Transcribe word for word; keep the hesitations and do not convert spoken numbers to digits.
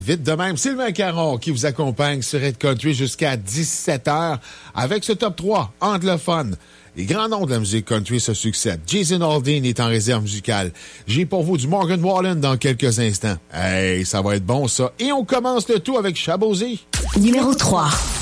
Vite de même, Sylvain Caron qui vous accompagne sur Red Country jusqu'à dix-sept heures avec ce top trois anglophone. Les grands noms de la musique country se succèdent. Jason Aldean est en réserve musicale. J'ai pour vous du Morgan Wallen dans quelques instants. Hey, ça va être bon ça. Et on commence le tout avec Shabozy. Numéro trois.